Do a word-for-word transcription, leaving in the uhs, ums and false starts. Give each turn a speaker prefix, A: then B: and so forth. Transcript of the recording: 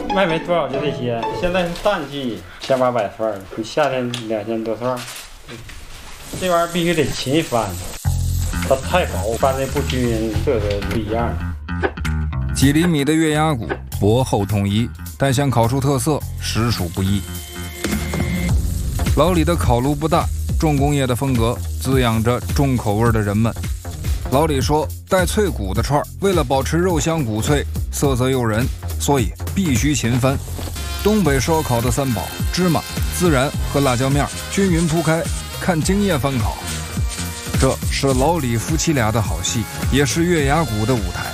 A: 卖没多少就这些。现在是淡季，千八百串，你夏天两千多串。这玩意儿必须得勤翻，它太薄，翻的不均匀，色泽不一样。
B: 几厘米的月牙骨，薄厚统一，但想烤出特色，实属不易。老李的烤炉不大，重工业的风格滋养着重口味的人们。老李说，带脆骨的串为了保持肉香骨脆，色泽诱人，所以必须勤翻。东北烧烤的三宝，芝麻、孜然和辣椒面均匀铺开，看经验翻烤。这是老李夫妻俩的好戏，也是月牙骨的舞台。